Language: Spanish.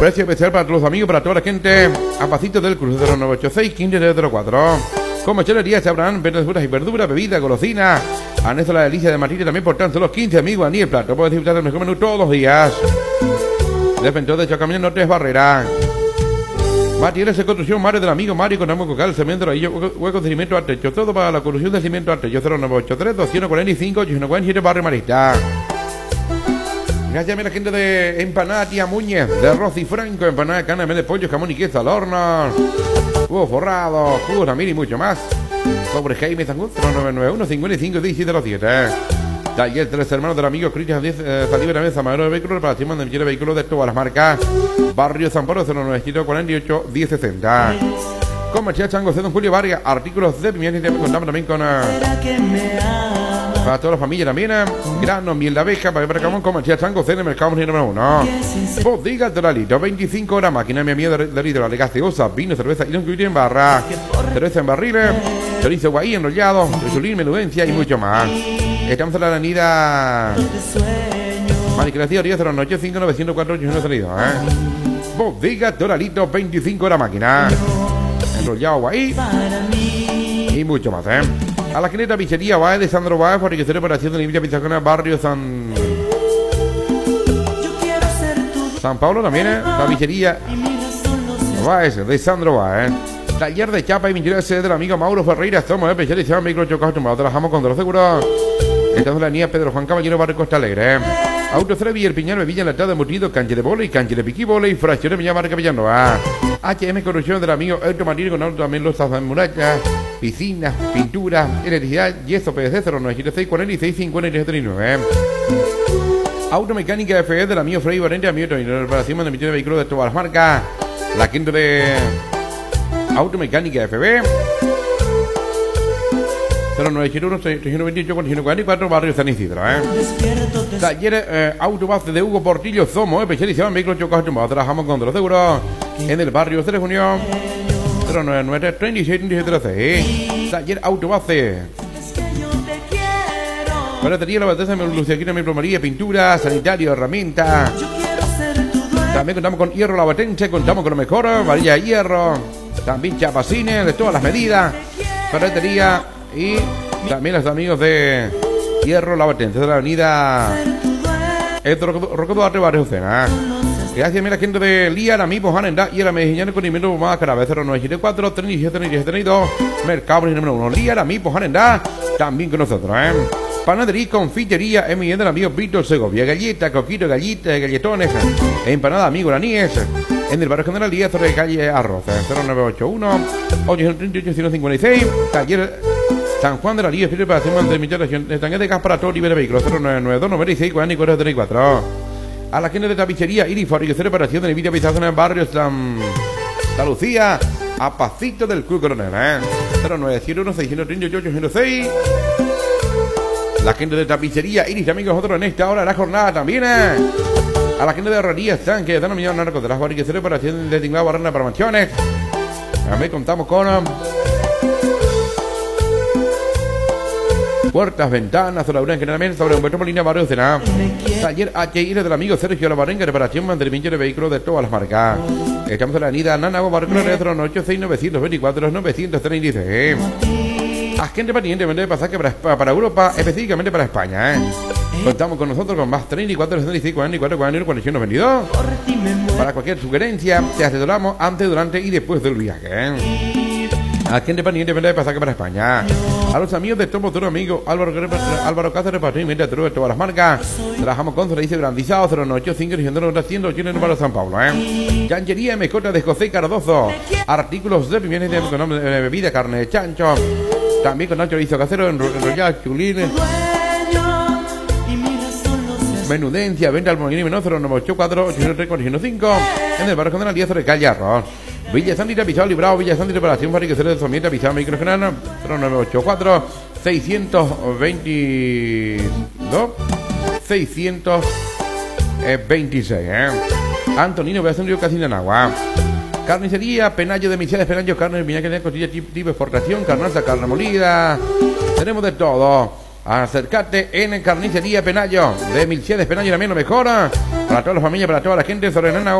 Precio especial para todos los amigos, para toda la gente. A pasitos del cruce 0986 1504. Comercialería Sabrán, verduras y verduras, bebida, golosina. Anexo la delicia de Martínez también por tan solo 15 amigos. Ni el plato. Puedes disfrutar del mejor menú todos los días. Defensor de Chacamino Norte es Barrera. Materiales de construcción, Mario del amigo Mario, contamos con cal, cemento, raillo, hueco de cimiento al techo. Todo para la construcción de cimiento al techo. 0983 245 847 Barrio Marista. Gracias a la gente de Empanada Tía Muñez, de Rosy Franco, empanada de carne de pollo, jamón y queso al horno, huevos forrados, jugos también y mucho más. Sobre Jaime Sanjuz, 0991 55 1707. Taller Tres Hermanos del amigo Cristian 10 Saliva también Samadero de Vehículos, reparación de millones de vehículos de todas las marcas. Barrio San Pablo 0948 1060. Comercial Chango C. Don Julio Vargas, artículos de pimienta y contamos también con para toda la familia también, grano, miel de abeja, para el mercado comercial Chango C. en el mercado número 1. Bodega Doralito, 25 horas, máquina mi amiga de litro, gaseosa, vino, cerveza y no incluye en barra, cerveza en barriles, chorizo guay enrollado, resulín, menudencia y mucho más. Estamos en la avenida Maricracia, 10 de la noche, 5904 8 salido, Bodega Doralito, 25 horas, máquina, enrollado guay y mucho más, A la geneta pizzería Baez de Sandro Baez, fabricación de operación de limpia pizzacona, barrio San Pablo también, la pizzería Baez de Sandro Baez. Taller de chapa y pintura del amigo Mauro Ferreira, somos especializados en vehículos chocados tumbados, trabajamos con los seguros. Estamos en la avenida Pedro Juan Caballero, barrio Costa Alegre. Autofrevi, el Piñal, Villa, Enlatada de Embutido, cancha de bola y cancha de piquíbola y fracción de Villa Marca Villanueva. HM Corrupción del amigo Auto Marino con auto también los murallas, piscinas, pintura, electricidad, yeso PDC 0976 46 53 39. Automecánica FE del amigo Freddy Valente, amigo Tonino, reparación de emisión de vehículos de todas las marcas. La gente de Automecánica FB 0971 328 444 barrio San Isidro, Taller Autobase de Hugo Portillo, somos especializados en vehículos chocados tumbados, trabajamos con los seguros en el barrio 3 de junio 099 37 17 Taller Autobase Panadería La Bateza, luciaquina, mi plomería, pintura, sanitario, herramienta. También contamos con hierro lavatense, contamos con lo mejor, varilla de hierro, también chapacines de todas las medidas, ferretería y también los amigos de hierro lavatense de la avenida Rocodo Arte Barrio Cena. Gracias a la gente de Lía, Amigo Hanenda y la Mejillana con Nimero más Carabé 0974 37 Mercado número 1. Lía, Amigo Hanenda, también con nosotros, Panadería y confitería en mi amigo Víctor Segovia. Galleta, coquito, galletas, galletones. Empanada, amigo Laníes. En el barrio General Díaz de calle Arroz. 0981 838 156. Taller San Juan de la Lía. Preparación de mantenimiento de tanque de gas para todo nivel de vehículos. 0992 96 44 34. A la gente de tapicería Iris, fabricación de reparación de Nvidia Pizarro en el barrio Santa Lucía. A pasito del Club Coronel. 0971 638 106. La gente de tapicería Iris, amigos, nosotros en esta hora de la jornada también. A la gente de herrería están que dan un millón de narcos de las fabricaciones para hacer de tinglado barrena para mansiones. También contamos con puertas, ventanas, soladura generalmente sobre Humberto Molina, barrio Cena. Taller HIR del amigo Sergio Lavarenga, reparación, mantenimiento de vehículos de todas las marcas. Estamos en la avenida Nánago, barrio Retro 986 924 936. Agente pendiente de pasaje para Europa, específicamente para España, Contamos con nosotros con más 34 65 44 41 41 22. Para cualquier sugerencia, te asesoramos antes, durante y después del viaje, Agente pendiente de pasaje para España. A los amigos de Topo Toro, amigo Álvaro Cáceres, repartimiento de todas las marcas. Trabajamos con servicio garantizado 095 100 en el barrio San Pablo, Chanchería Mecota de José Cardoso. Artículos de pimienta de bebida, carne de chancho. También con chorizo casero, enrollado, chulín, menudencia, venta al molinero, 0984 803 405 en el barrio General Díaz de calle Arroz. Villa Santita, Pisado Librado, Villa Santita, reparación, fabricación de somieta, Pisado, microgenana, 0984 622 626, Antonino, voy a hacer un río casi en agua. Carnicería, Penayo de Misiones, Penayo, carne de viña que tiene costilla tipo exportación, carnaza, carne molida. Tenemos de todo. Acércate en Carnicería Penayo de Misiones, Penayo también lo mejora. Para toda la familia, para toda la gente sobre Nana.